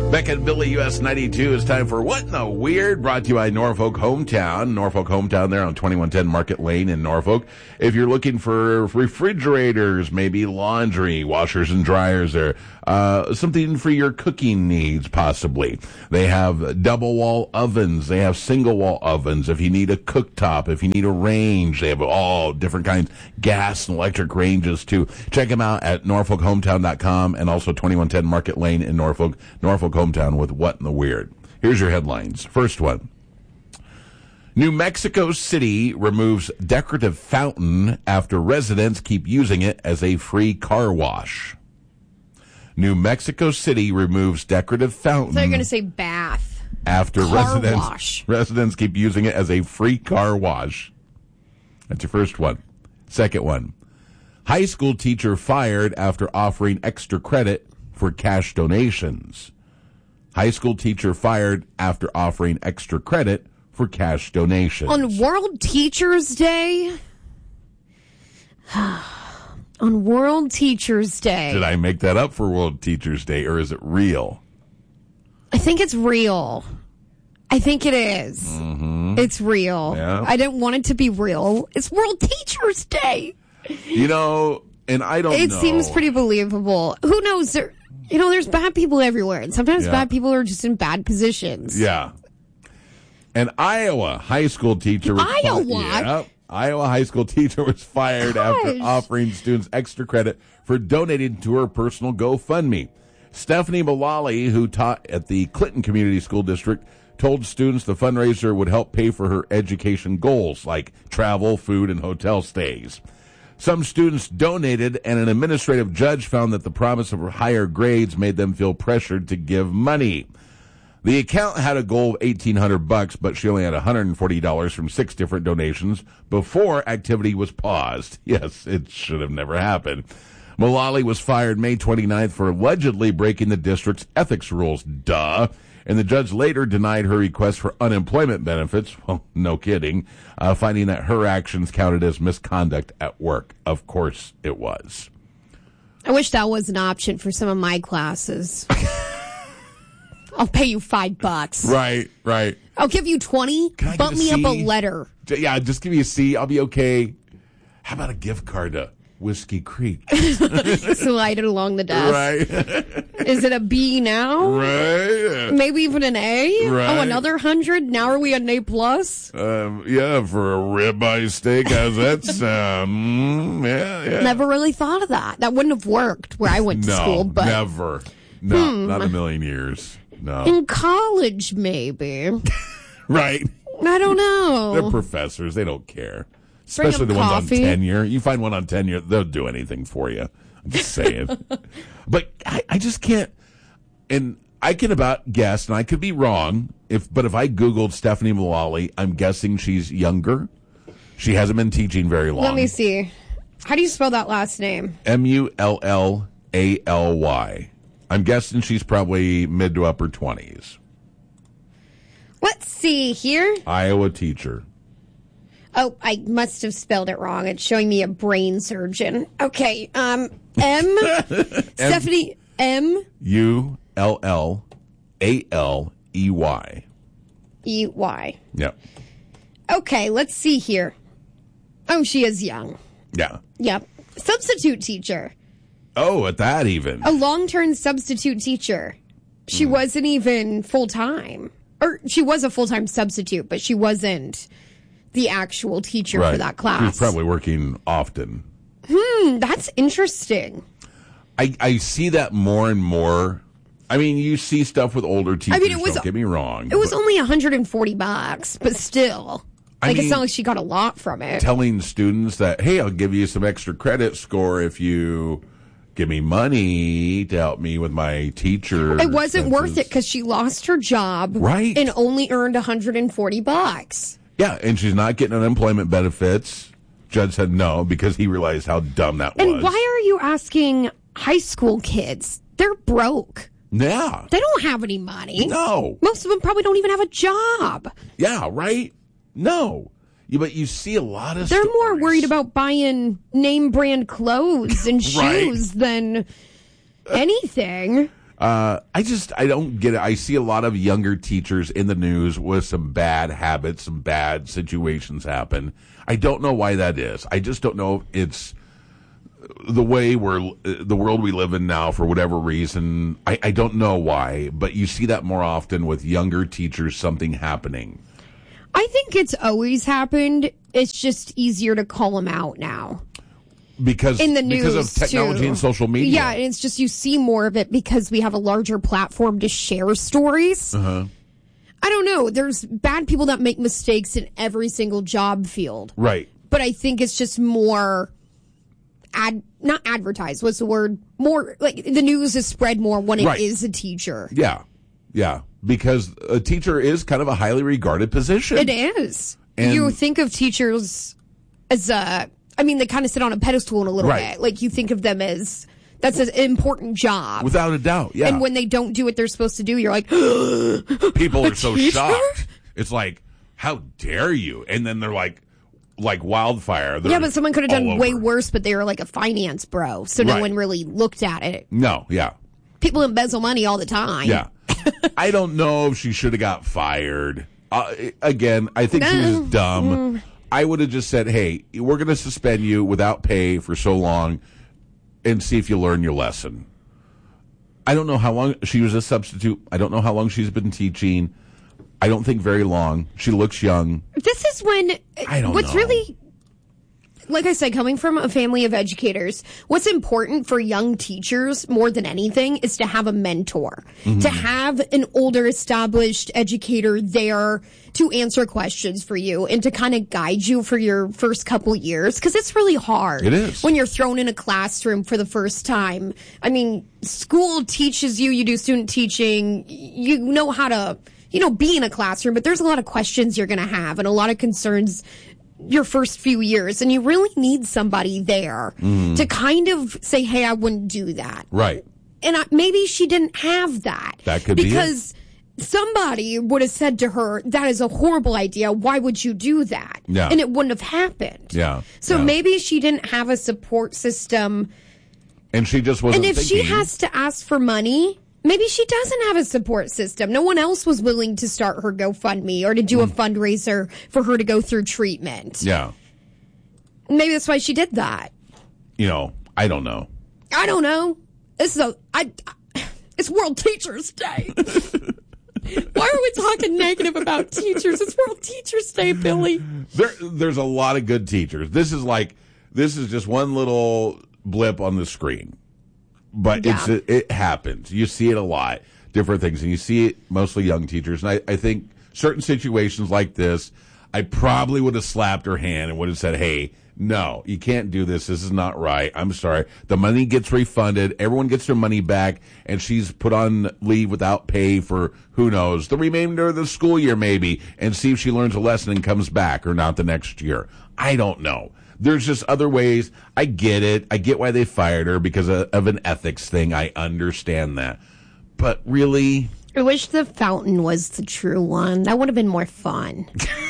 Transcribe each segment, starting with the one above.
Back at Billy US 92, it's time for What in the Weird, brought to you by Norfolk Hometown. Norfolk Hometown there on 2110 Market Lane in Norfolk. If you're looking for refrigerators, maybe laundry, washers and dryers there, something for your cooking needs possibly. They have double wall ovens. They have single wall ovens. If you need a cooktop, if you need a range, they have all different kinds, gas and electric ranges too. Check them out at norfolkhometown.com and also 2110 Market Lane in Norfolk. Norfolk Hometown with What in the Weird. Here's your headlines. First one. New Mexico City removes decorative fountain after residents keep using it as a free car wash. New Mexico City removes decorative fountain. So you're going to say bath. After car wash. residents keep using it as a free car wash. That's your first one. Second one. High school teacher fired after offering extra credit for cash donations. High school teacher fired after offering extra credit for cash donations. On World Teachers Day? On World Teachers Day. Did I make that up for World Teachers Day, or is it real? I think it's real. I think it is. Mm-hmm. It's real. Yeah. I didn't want it to be real. It's World Teachers Day. You know, and I don't know. It seems pretty believable. Who knows? There's bad people everywhere, and sometimes bad people are just in bad positions. Yeah. An Iowa high school teacher was Iowa high school teacher was fired after offering students extra credit for donating to her personal GoFundMe. Stephanie Mullally, who taught at the Clinton Community School District, told students the fundraiser would help pay for her education goals like travel, food, and hotel stays. Some students donated, and an administrative judge found that the promise of higher grades made them feel pressured to give money. The account had a goal of $1,800, but she only had $140 from 6 different donations before activity was paused. Yes, it should have never happened. Mullally was fired May 29th for allegedly breaking the district's ethics rules. Duh. And the judge later denied her request for unemployment benefits. Well, no kidding. Finding that her actions counted as misconduct at work. Of course it was. I wish that was an option for some of my classes. I'll pay you $5. Right. I'll give you 20. Bump me up a letter. Yeah, just give me a C. I'll be okay. How about a gift card to Whiskey Creek? Slide it along the desk. Right. Is it a B now? Right. Maybe even an A? Right. Oh, another 100? Now are we an A+? Yeah, for a ribeye steak. How's that sound? Yeah. Never really thought of that. That wouldn't have worked where I went to school. But never. No, not a million years. No. In college, maybe. Right. I don't know. They're professors. They don't care. Especially the ones on tenure. You find one on tenure, they'll do anything for you. I'm just saying. But I just can't. And I can about guess, and I could be wrong, but if I Googled Stephanie Mullally, I'm guessing she's younger. She hasn't been teaching very long. Let me see. How do you spell that last name? Mullally. I'm guessing she's probably mid to upper 20s. Let's see here. Iowa teacher. Oh, I must have spelled it wrong. It's showing me a brain surgeon. Okay. Stephanie M. Mullally. E-Y. Yep. Okay, let's see here. Oh, she is young. Yeah. Yep. Substitute teacher. Oh, at that even. A long-term substitute teacher. She wasn't even full-time. Or she was a full-time substitute, but she wasn't the actual teacher for that class. She was probably working often. That's interesting. I see that more and more. I mean, you see stuff with older teachers, don't get me wrong. It was only $140, but still. It's not like she got a lot from it. Telling students that, hey, I'll give you some extra credit score if you give me money to help me with my teacher. It wasn't worth it because she lost her job. Right. And only earned $140. Yeah, and she's not getting unemployment benefits. Judge said no because he realized how dumb that was. And why are you asking high school kids? They're broke. Yeah. They don't have any money. No. Most of them probably don't even have a job. Yeah, right? No. But you see a lot of They're stories. more worried about buying name brand clothes and shoes than anything. I don't get it. I see a lot of younger teachers in the news with some bad habits, some bad situations happen. I don't know why that is. I just don't know if it's the way the world we live in now for whatever reason. I don't know why, but you see that more often with younger teachers, something happening. I think it's always happened. It's just easier to call them out now. Because in the news because of technology too. And social media. Yeah, and it's just you see more of it because we have a larger platform to share stories. Uh-huh. I don't know. There's bad people that make mistakes in every single job field. Right. But I think it's just more not advertised. What's the word? More like the news is spread more when it is a teacher. Yeah. Yeah. Because a teacher is kind of a highly regarded position. It is. And you think of teachers as they kind of sit on a pedestal in a little bit. Like you think of them as that's an important job. Without a doubt, yeah. And when they don't do what they're supposed to do, you're like, people are so shocked. It's like, how dare you? And then they're like wildfire. Yeah, but someone could have done way worse, but they were like a finance bro. So no one really looked at it. No, yeah. People embezzle money all the time. Yeah. I don't know if she should have got fired. Again, I think she was dumb. I would have just said, hey, we're going to suspend you without pay for so long and see if you learn your lesson. I don't know how long she was a substitute. I don't know how long she's been teaching. I don't think very long. She looks young. This is when what's really, like I said, coming from a family of educators, what's important for young teachers more than anything is to have a mentor, to have an older established educator there to answer questions for you and to kind of guide you for your first couple years. Because it's really hard. It is. When you're thrown in a classroom for the first time. I mean, school teaches you do student teaching, you know how to, be in a classroom, but there's a lot of questions you're going to have and a lot of concerns your first few years, and you really need somebody there to kind of say, hey, I wouldn't do that. Right. And maybe she didn't have that. That could be because somebody would have said to her, that is a horrible idea. Why would you do that? Yeah. And it wouldn't have happened. Yeah. So maybe she didn't have a support system. And she just wasn't And if she has to ask for money, maybe she doesn't have a support system. No one else was willing to start her GoFundMe or to do a fundraiser for her to go through treatment. Yeah. Maybe that's why she did that. I don't know. I don't know. It's World Teachers Day. Why are we talking negative about teachers? It's World Teachers Day, Billy. There's a lot of good teachers. This is just one little blip on the screen. But it happens. You see it a lot, different things, and you see it mostly young teachers. And I think certain situations like this, I probably would have slapped her hand and would have said, hey, no, you can't do this. This is not right. I'm sorry. The money gets refunded. Everyone gets their money back, and she's put on leave without pay for, who knows, the remainder of the school year maybe, and see if she learns a lesson and comes back or not the next year. I don't know. There's just other ways. I get it. I get why they fired her because of an ethics thing. I understand that. But really? I wish the fountain was the true one. That would have been more fun.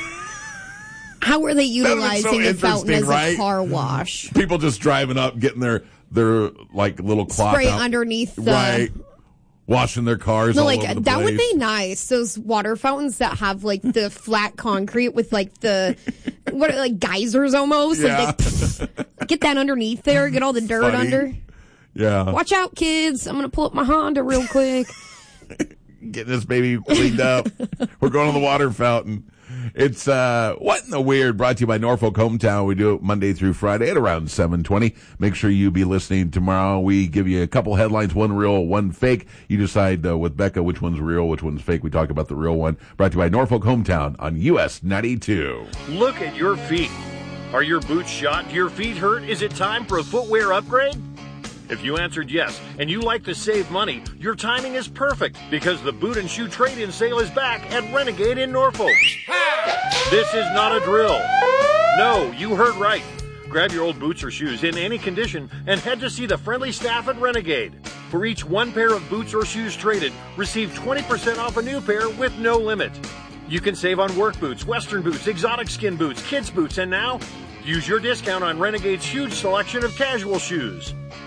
How were they utilizing the fountain as a car wash? People just driving up, getting their like little cloth spray out. Underneath the... Right. Washing their cars all over the place. That would be nice. Those water fountains that have like the flat concrete with like the geysers almost. Yeah. Like get that underneath there. Get all the dirt under. Yeah. Watch out, kids. I'm gonna pull up my Honda real quick. Get this baby cleaned up. We're going to the water fountain. It's What in the Weird, brought to you by Norfolk Hometown. We do it Monday through Friday at around 7:20. Make sure you be listening tomorrow. We give you a couple headlines, one real, one fake. You decide with Becca which one's real, which one's fake. We talk about the real one. Brought to you by Norfolk Hometown on US 92. Look at your feet. Are your boots shot? Do your feet hurt? Is it time for a footwear upgrade? If you answered yes, and you like to save money, your timing is perfect because the boot and shoe trade-in sale is back at Renegade in Norfolk. This is not a drill. No, you heard right. Grab your old boots or shoes in any condition and head to see the friendly staff at Renegade. For each one pair of boots or shoes traded, receive 20% off a new pair with no limit. You can save on work boots, western boots, exotic skin boots, kids boots, and now use your discount on Renegade's huge selection of casual shoes.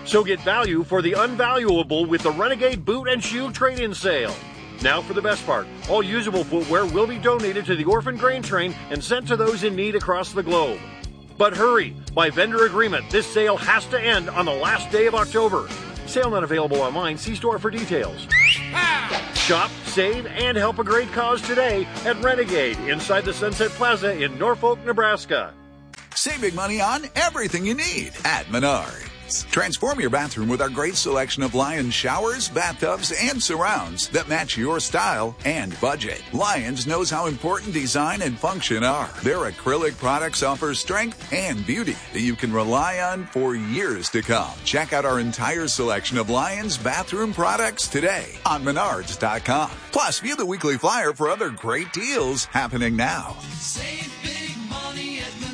So get value for the unvaluable with the Renegade Boot and Shoe Trade-In Sale. Now for the best part. All usable footwear will be donated to the Orphan Grain Train and sent to those in need across the globe. But hurry! By vendor agreement, this sale has to end on the last day of October. Sale not available online. See store for details. Shop, save, and help a great cause today at Renegade inside the Sunset Plaza in Norfolk, Nebraska. Save big money on everything you need at Menards. Transform your bathroom with our great selection of Lions showers, bathtubs, and surrounds that match your style and budget. Lions knows how important design and function are. Their acrylic products offer strength and beauty that you can rely on for years to come. Check out our entire selection of Lions bathroom products today on Menards.com. Plus, view the weekly flyer for other great deals happening now. Save big money at Menards.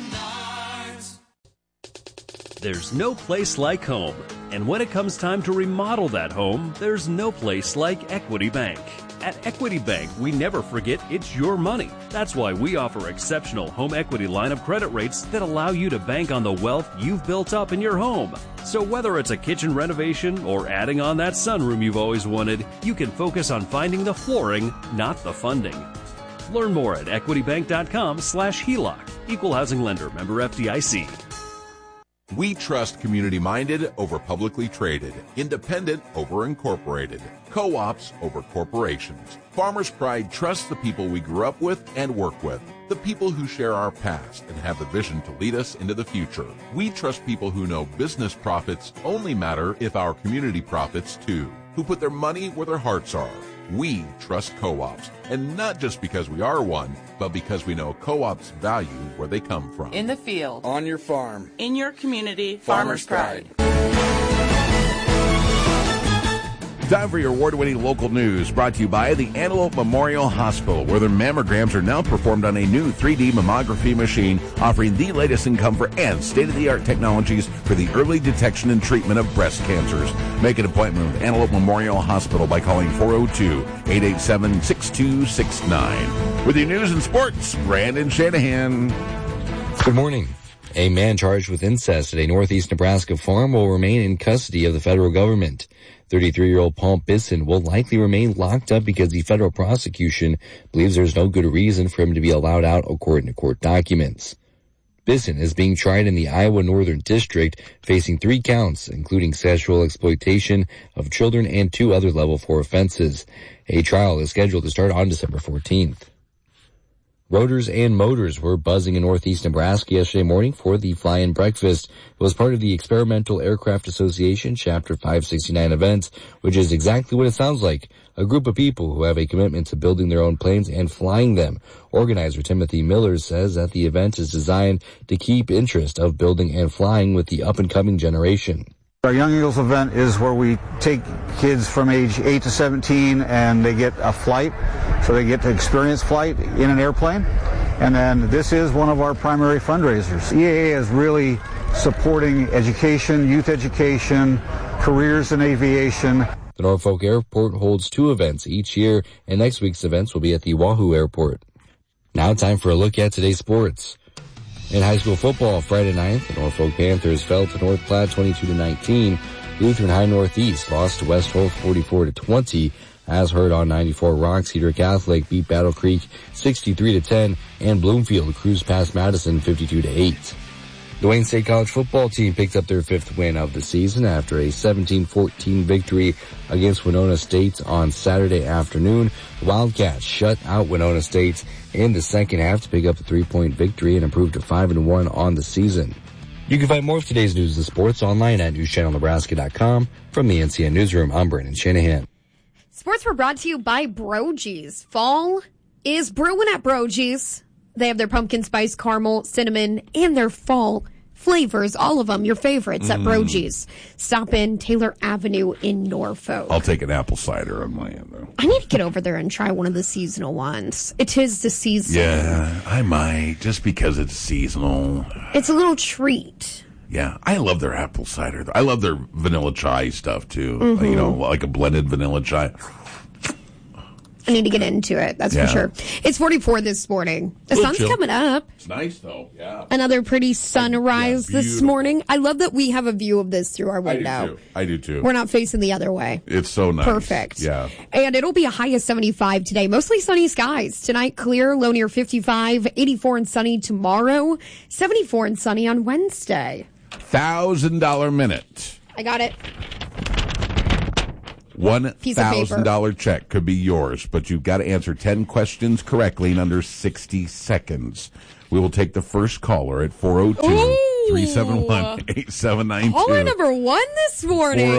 There's no place like home. And when it comes time to remodel that home, there's no place like Equity Bank. At Equity Bank, we never forget it's your money. That's why we offer exceptional home equity line of credit rates that allow you to bank on the wealth you've built up in your home. So whether it's a kitchen renovation or adding on that sunroom you've always wanted, you can focus on finding the flooring, not the funding. Learn more at equitybank.com/HELOC. Equal housing lender, member FDIC. We trust community-minded over publicly traded, independent over incorporated, co-ops over corporations. Farmers Pride trusts the people we grew up with and work with, the people who share our past and have the vision to lead us into the future. We trust people who know business profits only matter if our community profits too, who put their money where their hearts are. We trust co-ops, and not just because we are one, but because we know co-ops value where they come from. In the field. On your farm. In your community. Farmers Pride. Time for your award-winning local news, brought to you by the Antelope Memorial Hospital, where their mammograms are now performed on a new 3D mammography machine, offering the latest in comfort and state-of-the-art technologies for the early detection and treatment of breast cancers. Make an appointment with Antelope Memorial Hospital by calling 402-887-6269. With your news and sports, Brandon Shanahan. Good morning. A man charged with incest at a northeast Nebraska farm will remain in custody of the federal government. 33-year-old Paul Bisson will likely remain locked up because the federal prosecution believes there's no good reason for him to be allowed out according to court documents. Bisson is being tried in the Iowa Northern District, facing 3 counts, including sexual exploitation of children and 2 other level 4 offenses. A trial is scheduled to start on December 14th. Rotors and motors were buzzing in northeast Nebraska yesterday morning for the fly-in breakfast. It was part of the Experimental Aircraft Association Chapter 569 event, which is exactly what it sounds like. A group of people who have a commitment to building their own planes and flying them. Organizer Timothy Miller says that the event is designed to keep interest of building and flying with the up-and-coming generation. Our Young Eagles event is where we take kids from age 8 to 17 and they get a flight, so they get to experience flight in an airplane. And then this is one of our primary fundraisers. EAA is really supporting education, youth education, careers in aviation. The Norfolk Airport holds 2 events each year, and next week's events will be at the Wahoo Airport. Now time for a look at today's sports. In high school football, Friday night, the Norfolk Panthers fell to North Platte 22-19. Lutheran High Northeast lost to West Holt 44-20. As heard on 94 Rock, Cedar Catholic beat Battle Creek 63-10, and Bloomfield cruised past Madison 52-8. The Wayne State College football team picked up their 5th win of the season after a 17-14 victory against Winona State on Saturday afternoon. The Wildcats shut out Winona State in the second half to pick up a 3-point victory and improve to 5-1 on the season. You can find more of today's news and sports online at newschannelnebraska.com. From the NCN Newsroom, I'm Brandon Shanahan. Sports were brought to you by Brogy's. Fall is brewing at Brogy's. They have their pumpkin spice, caramel, cinnamon, and their fall flavors, all of them, your favorites at Brogy's. Stop in Taylor Avenue in Norfolk. I'll take an apple cider on my end, though. I need to get over there and try one of the seasonal ones. It is the season. Yeah, I might, just because it's seasonal. It's a little treat. Yeah, I love their apple cider. I love their vanilla chai stuff, too. You know, like a blended vanilla chai. I need to get into it. That's for sure. It's 44 this morning. The sun's coming up. It's nice, though. Yeah. Another pretty sunrise this morning. I love that we have a view of this through our window. I do, too. We're not facing the other way. It's so nice. Perfect. Yeah. And it'll be a high of 75 today. Mostly sunny skies. Tonight, clear, low near 55, 84 and sunny tomorrow, 74 and sunny on Wednesday. $1,000 minute. I got it. $1,000 check could be yours, but you've got to answer 10 questions correctly in under 60 seconds. We will take the first caller at 402-371-8792. Caller number 1 this morning.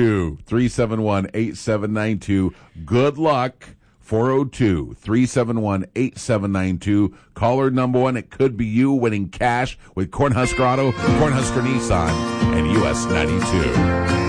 402-371-8792. Good luck. 402-371-8792. Caller number 1. It could be you winning cash with Cornhusker Auto, Cornhusker Nissan, and US 92.